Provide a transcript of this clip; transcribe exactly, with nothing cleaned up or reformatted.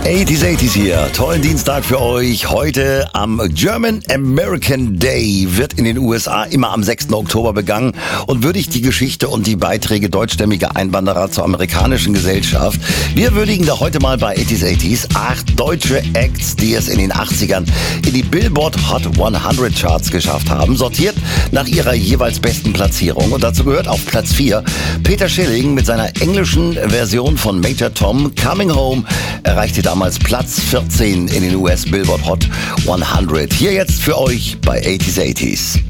achtziger achtziger hier. Tollen Dienstag für euch. Heute am German American Day wird in den U S A immer am sechsten Oktober begangen und würdigt die Geschichte und die Beiträge deutschstämmiger Einwanderer zur amerikanischen Gesellschaft. Wir würdigen da heute mal bei achtziger achtziger acht deutsche Acts, die es in den achtzigern in die Billboard Hot hundert Charts geschafft haben, sortiert nach ihrer jeweils besten Platzierung. Und dazu gehört auf Platz vier Peter Schilling mit seiner englischen Version von Major Tom, Coming Home, erreichte damals Platz vierzehn in den U S Billboard Hot hundert. Hier jetzt für euch bei achtziger achtziger.